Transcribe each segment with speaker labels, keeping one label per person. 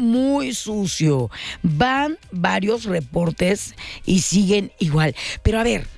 Speaker 1: muy sucio. Van varios reportes y siguen igual. Pero a ver,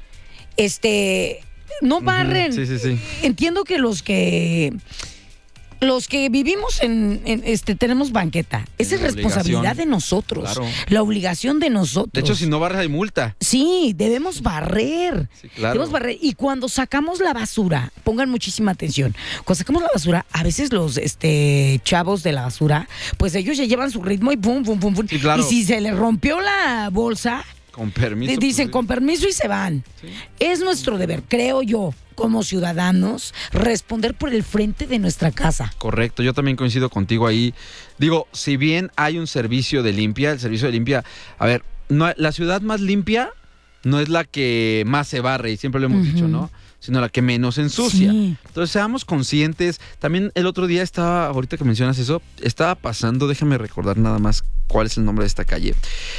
Speaker 1: no barren.
Speaker 2: Sí.
Speaker 1: Entiendo que los que vivimos tenemos banqueta. Esa es responsabilidad de nosotros.
Speaker 2: Claro.
Speaker 1: La obligación de nosotros.
Speaker 2: De hecho, si no barres hay multa.
Speaker 1: Sí, debemos barrer.
Speaker 2: Sí, claro.
Speaker 1: Debemos barrer. Y cuando sacamos la basura, pongan muchísima atención. Cuando sacamos la basura, a veces los chavos de la basura, pues ellos ya llevan su ritmo y pum, pum, pum, pum.
Speaker 2: Sí, claro.
Speaker 1: Y si se les rompió la bolsa,
Speaker 2: Con permiso.
Speaker 1: dicen
Speaker 2: pues,
Speaker 1: con permiso y se van.
Speaker 2: Sí.
Speaker 1: Es nuestro deber, creo yo, como ciudadanos, responder por el frente de nuestra casa.
Speaker 2: Correcto, yo también coincido contigo ahí. Digo, si bien hay un servicio de limpia, el servicio de limpia, a ver, la ciudad más limpia no es la que más se barre, y siempre lo hemos dicho, ¿no? Sino la que menos ensucia.
Speaker 1: Sí.
Speaker 2: Entonces, seamos conscientes. También el otro día ahorita que mencionas eso, estaba pasando, déjame recordar nada más cuál es el nombre de esta calle.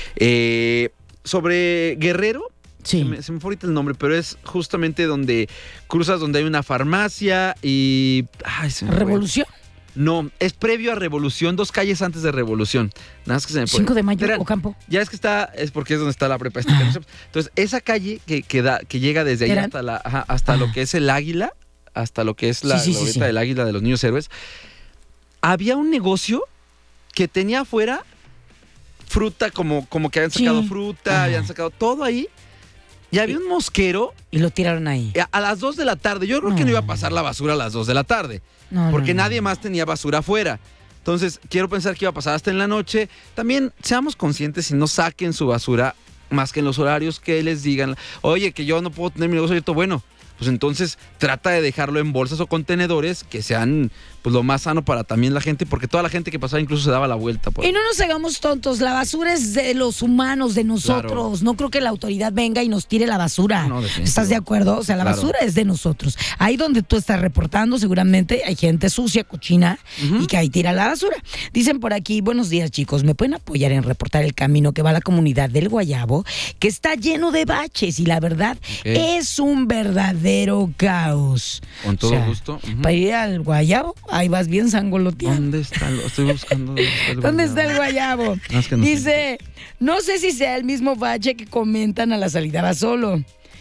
Speaker 2: Sobre Guerrero.
Speaker 1: Sí.
Speaker 2: Se me fue ahorita el nombre, pero es justamente donde cruzas, donde hay una farmacia y... se me fue.
Speaker 1: ¿Revolución?
Speaker 2: No, es previo a Revolución, 2 calles antes de Revolución. Nada más que se me fue.
Speaker 1: 5 de mayo, Ocampo.
Speaker 2: Ya es que es porque es donde está la prepa. Entonces, esa calle que llega desde ahí hasta lo que es el Águila, hasta lo que es la glorieta del Águila de los Niños Héroes, había un negocio que tenía afuera fruta, como que habían sacado fruta, habían sacado todo ahí. Y había un mosquero.
Speaker 1: Y lo tiraron ahí.
Speaker 2: A las 2 de la tarde. Yo creo que no iba a pasar la basura a las 2 de la tarde. Porque nadie más tenía basura afuera. Entonces, quiero pensar que iba a pasar hasta en la noche. También seamos conscientes y no saquen su basura más que en los horarios que les digan. Oye, que yo no puedo tener mi negocio abierto. Bueno, pues entonces trata de dejarlo en bolsas o contenedores que sean pues lo más sano para también la gente, porque toda la gente que pasaba incluso se daba la vuelta.
Speaker 1: Y no nos hagamos tontos, la basura es de los humanos, de nosotros. Claro. No creo que la autoridad venga y nos tire la basura. No, ¿estás de acuerdo? O sea, la basura es de nosotros. Ahí donde tú estás reportando, seguramente hay gente sucia, cochina, y que ahí tira la basura. Dicen por aquí, buenos días chicos, ¿me pueden apoyar en reportar el camino que va a la comunidad del Guayabo, que está lleno de baches y la verdad es un verdadero caos?
Speaker 2: Con todo gusto.
Speaker 1: Para ir al Guayabo, ahí vas bien sangoloteado.
Speaker 2: ¿Dónde está? Estoy buscando.
Speaker 1: ¿Dónde está el Guayabo?
Speaker 2: No, es que no
Speaker 1: Dice, no sé si sea el mismo bache que comentan a la salida va solo.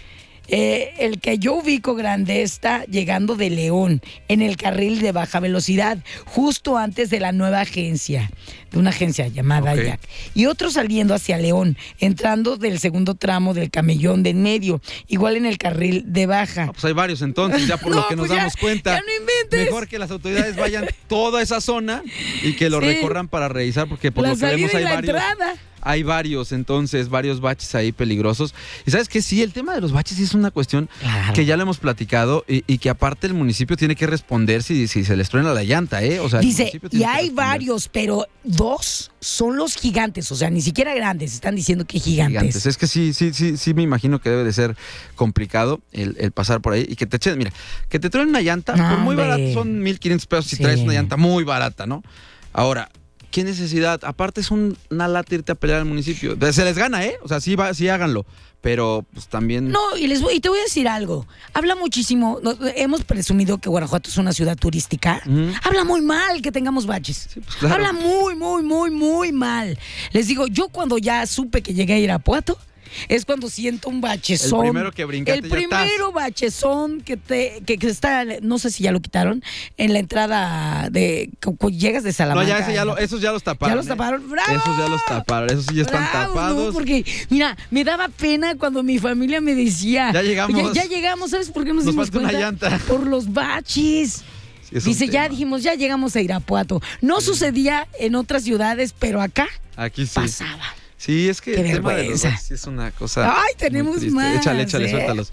Speaker 1: El que yo ubico grande está llegando de León, en el carril de baja velocidad, justo antes de la nueva agencia, de una agencia llamada Jack. Y otro saliendo hacia León, entrando del segundo tramo del camellón de en medio, igual en el carril de baja.
Speaker 2: Pues hay varios entonces, ya por lo que nos damos cuenta.
Speaker 1: Ya no inventes.
Speaker 2: Mejor que las autoridades vayan toda esa zona y que lo recorran para revisar, porque por lo que vemos hay varios. Hay varios baches ahí peligrosos. Y ¿sabes qué? Sí, el tema de los baches sí es una cuestión que ya lo hemos platicado y que aparte el municipio tiene que responder si se les truena la llanta, ¿eh? O sea,
Speaker 1: dice, y hay varios, pero 2 son los gigantes, o sea, ni siquiera grandes, están diciendo que gigantes.
Speaker 2: Es que sí me imagino que debe de ser complicado el pasar por ahí y que te echen, mira, que te truenen una llanta, por muy barato, son 1,500 pesos si traes una llanta muy barata, ¿no? Ahora, ¿qué necesidad? Aparte es una lata irte a pelear al municipio. Se les gana, ¿eh? O sea, sí háganlo. Pero pues también...
Speaker 1: No, y te voy a decir algo. Habla muchísimo. Hemos presumido que Guanajuato es una ciudad turística. Habla muy mal que tengamos baches. Sí, pues, claro. Habla muy, muy, muy, muy mal. Les digo, yo cuando ya supe que llegué a Irapuato, es cuando siento un bachezón.
Speaker 2: El primero que brincaste.
Speaker 1: El primero bachezón que está, no sé si ya lo quitaron, en la entrada de llegas de Salamanca.
Speaker 2: No, esos ya los taparon.
Speaker 1: ¿Ya los taparon? ¡Bravo!
Speaker 2: Esos ya los taparon, esos sí ya están tapados.
Speaker 1: No, porque, mira, me daba pena cuando mi familia me decía, ya llegamos, ¿sabes por qué nos dimos cuenta?
Speaker 2: Una llanta.
Speaker 1: Por los baches. Sí, dice, ya dijimos, ya llegamos a Irapuato. No sucedía en otras ciudades, pero aquí pasaba.
Speaker 2: Sí, es que
Speaker 1: qué
Speaker 2: el tema
Speaker 1: vergüenza.
Speaker 2: de los baches es una cosa.
Speaker 1: ¡Ay, tenemos más!
Speaker 2: Échale, suéltalos.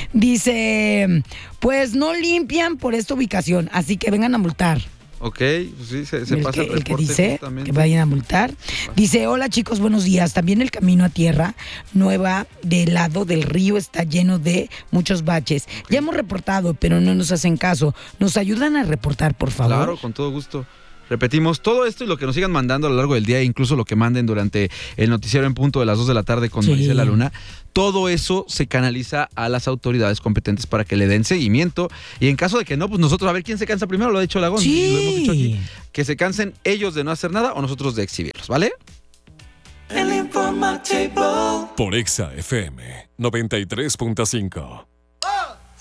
Speaker 1: Dice, pues no limpian por esta ubicación, así que vengan a multar.
Speaker 2: Ok, pues sí, se pasa el reporte.
Speaker 1: El que dice que vayan a multar. Dice, hola chicos, buenos días. También el camino a Tierra Nueva del lado del río está lleno de muchos baches. Ya hemos reportado, pero no nos hacen caso. ¿Nos ayudan a reportar, por favor?
Speaker 2: Claro, con todo gusto. Repetimos, todo esto y lo que nos sigan mandando a lo largo del día, incluso lo que manden durante el noticiero en punto de las 2 de la tarde con Marisela Luna, todo eso se canaliza a las autoridades competentes para que le den seguimiento. Y en caso de que no, pues nosotros a ver quién se cansa primero, lo ha dicho Lagón, lo hemos dicho aquí, que se cansen ellos de no hacer nada o nosotros de exhibirlos. nosotros, ¿vale?
Speaker 3: El Informativo por Exa FM 93.5.